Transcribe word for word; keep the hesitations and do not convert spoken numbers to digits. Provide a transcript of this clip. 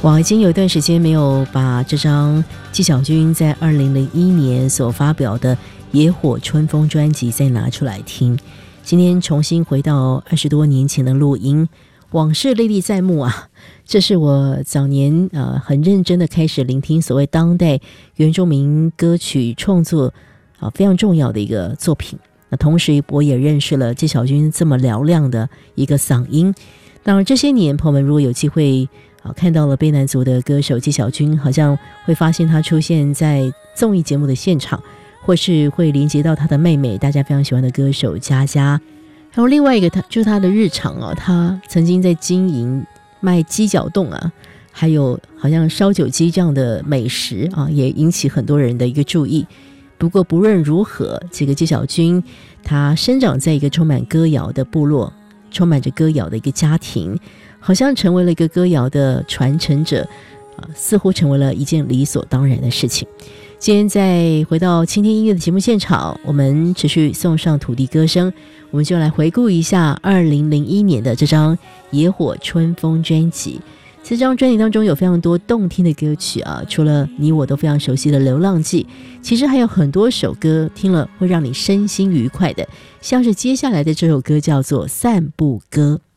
哇，已经有一段时间没有把这张纪晓君在二零零一年所发表的《野火春风》专辑再拿出来听，今天重新回到二十多年前的录音，往事历历在目啊！这是我早年呃很认真的开始聆听所谓当代原住民歌曲创作啊非常重要的一个作品。那同时我也认识了纪晓君这么嘹亮的一个嗓音。当然这些年朋友们如果有机会啊，看到了卑南族的歌手纪晓君，好像会发现他出现在综艺节目的现场，或是会连接到他的妹妹，大家非常喜欢的歌手佳佳。还有另外一个他就是他的日常哦，他曾经在经营卖鸡脚冻啊，还有好像烧酒鸡这样的美食啊，也引起很多人的一个注意。不过不论如何，这个纪晓君他生长在一个充满歌谣的部落，充满着歌谣的一个家庭，好像成为了一个歌谣的传承者，啊，似乎成为了一件理所当然的事情。今天再回到倾听音乐的节目现场，我们持续送上土地歌声，我们就来回顾一下二零零一年的这张《野火春风》专辑。这张专辑当中有非常多动听的歌曲啊，除了你我都非常熟悉的《流浪记》，其实还有很多首歌听了会让你身心愉快的，像是接下来的这首歌叫做《散步歌》。